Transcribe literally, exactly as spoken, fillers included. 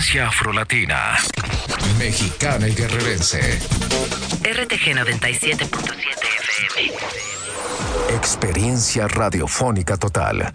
Herencia afrolatina, mexicana y guerrerense. R T G noventa y siete punto siete F M. Experiencia radiofónica total.